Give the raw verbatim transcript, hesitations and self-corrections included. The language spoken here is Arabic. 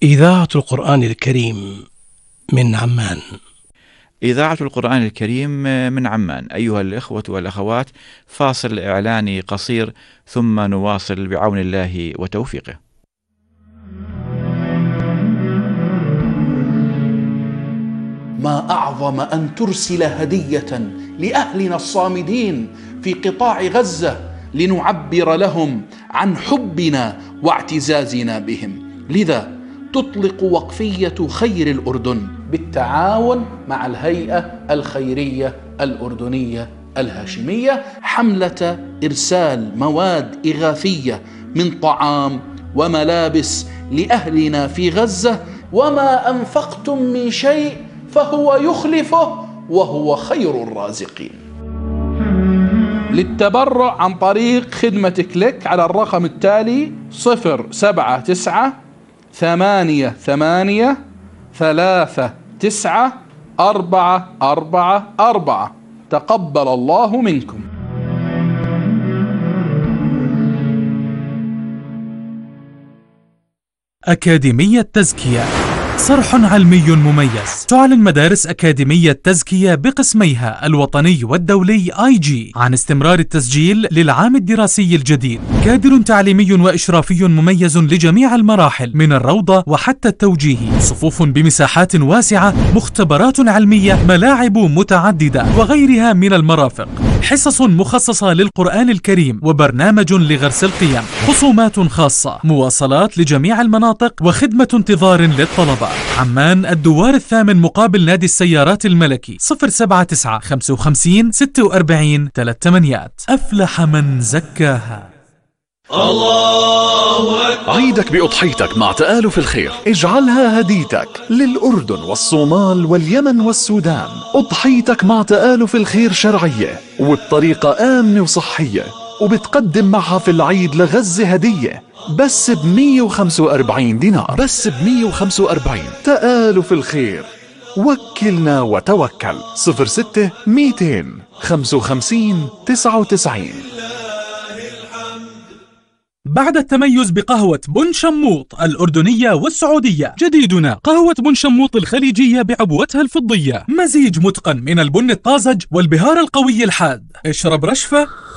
إذاعة القرآن الكريم من عمان. إذاعة القرآن الكريم من عمان. أيها الإخوة والأخوات، فاصل إعلاني قصير ثم نواصل بعون الله وتوفيقه. ما أعظم أن ترسل هدية لأهلنا الصامدين في قطاع غزة لنعبر لهم عن حبنا واعتزازنا بهم. لذا تطلق وقفية خير الأردن بالتعاون مع الهيئة الخيرية الأردنية الهاشمية حملة إرسال مواد إغاثية من طعام وملابس لأهلنا في غزة، وما أنفقتم من شيء فهو يخلفه وهو خير الرازقين. للتبرع عن طريق خدمة كليك على الرقم التالي صفر سبعة تسعة ثمانية ثمانية ثلاثة تسعة أربعة أربعة أربعة. تقبل الله منكم. أكاديمية تزكية، صرح علمي مميز. تعلن مدارس أكاديمية تزكية بقسميها الوطني والدولي آي جي عن استمرار التسجيل للعام الدراسي الجديد. كادر تعليمي وإشرافي مميز لجميع المراحل من الروضة وحتى التوجيهي، صفوف بمساحات واسعة، مختبرات علمية، ملاعب متعددة وغيرها من المرافق، حصص مخصصة للقرآن الكريم وبرنامج لغرس القيم، خصومات خاصة، مواصلات لجميع المناطق وخدمة انتظار للطلبة. عمان الدوار الثامن مقابل نادي السيارات الملكي. صفر سبعة تسعة خمسة وخمسين ستة وأربعين ثلاث ثمانيات. أفلح من زكاها. الله أكبر. عيدك بأضحيتك مع تآلف الخير، اجعلها هديتك للأردن والصومال واليمن والسودان. أضحيتك مع تآلف الخير شرعية وبطريقة آمنة وصحية، وبتقدم معها في العيد لغزة هدية بس ب مية وخمسة وأربعين دينار. بس ب مية وخمسة وأربعين. تآلف الخير، وكلنا وتوكل. صفر ستة ميتين خمسة وخمسين تسعة وتسعين. بعد التميز بقهوة بن شموط الأردنية والسعودية، جديدنا قهوة بن شموط الخليجية بعبوتها الفضية، مزيج متقن من البن الطازج والبهار القوي الحاد. اشرب رشفة